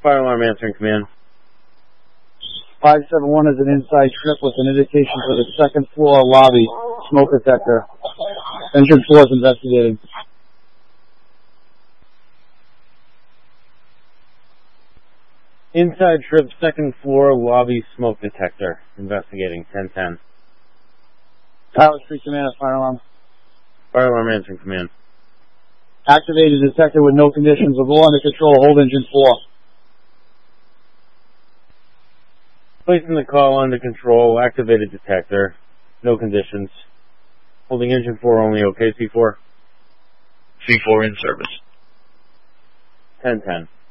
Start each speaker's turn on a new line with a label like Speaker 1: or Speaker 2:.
Speaker 1: Fire alarm answering command.
Speaker 2: 571 is an inside trip with an indication for the second floor lobby smoke detector. Engine 4 is investigating.
Speaker 1: Inside trip, second floor lobby smoke detector. Investigating. 1010.
Speaker 2: Tower Street Command, fire alarm.
Speaker 1: Fire alarm answering command.
Speaker 2: Activated detector with no conditions. Will go under control. Hold engine 4.
Speaker 1: Placing the call under control. Activated detector. No conditions. Holding engine 4 only. Okay, C4?
Speaker 3: C4 in service.
Speaker 1: 1010.